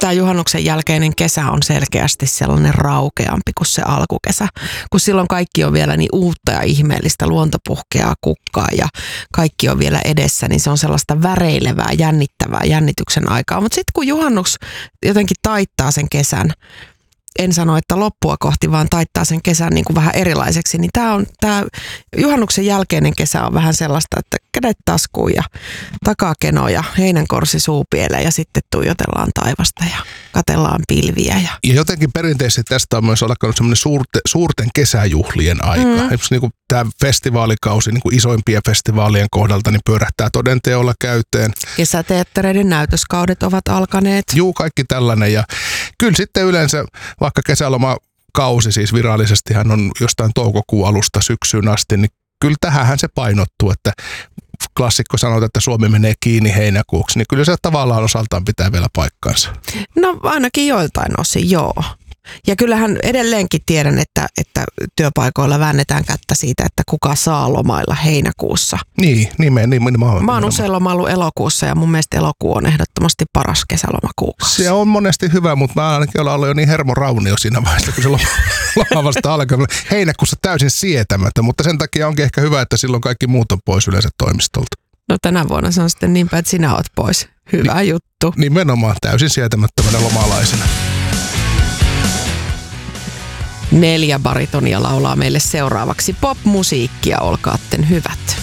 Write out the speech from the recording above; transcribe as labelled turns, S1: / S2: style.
S1: tämä juhannuksen jälkeinen kesä on selkeästi sellainen raukeampi kuin se alkukesä. Kun silloin kaikki on vielä niin uutta ja ihmeellistä, luonto puhkeaa kukkaa ja kaikki on vielä edessä, niin se on sellaista väreilevää, jännittävää jännityksen aikaa. Mutta sitten kun juhannus jotenkin taittaa sen kesän, en sano, että loppua kohti, vaan taittaa sen kesän niin kuin vähän erilaiseksi, niin tämä juhannuksen jälkeinen kesä on vähän sellaista, että kädet taskuun ja takakeno ja heinänkorsi suupieleen ja sitten tuijotellaan taivasta ja katellaan pilviä. Ja
S2: jotenkin perinteisesti tästä on myös alkanut semmoinen suurten kesäjuhlien aika. Esimerkiksi niin tämä festivaalikausi niin kuin isoimpien festivaalien kohdalta niin pyörähtää todenteolla käyteen.
S1: Kesäteattereiden näytöskaudet ovat alkaneet.
S2: Juu, kaikki tällainen. Ja kyllä sitten yleensä vaikka kesälomakausi siis virallisestihan on jostain toukokuun alusta syksyyn asti, niin kyllä tähänhän se painottuu, että klassikko sanoo, että Suomi menee kiinni heinäkuuksi, niin kyllä se tavallaan osaltaan pitää vielä paikkansa.
S1: No ainakin joiltain osin, joo. Ja kyllähän edelleenkin tiedän, että työpaikoilla väännetään kättä siitä, että kuka saa lomailla heinäkuussa.
S2: Nimenomaan.
S1: Mä oon usein lomaillut elokuussa ja mun mielestä elokuu on ehdottomasti paras kesälomakuukausi.
S2: Se on monesti hyvä, mutta mä ainakin olen ollut jo niin hermoraunio siinä vaiheessa, kun se loma vasta alkanut. Heinäkuussa täysin sietämättä, mutta sen takia onkin ehkä hyvä, että silloin kaikki muut on pois yleensä toimistolta.
S1: No tänä vuonna se on sitten niin päin, että sinä oot pois. Hyvä juttu.
S2: Nimenomaan täysin sietämättömänä lomalaisena.
S1: 4 baritonia laulaa meille seuraavaksi pop-musiikkia, olkaatten hyvät.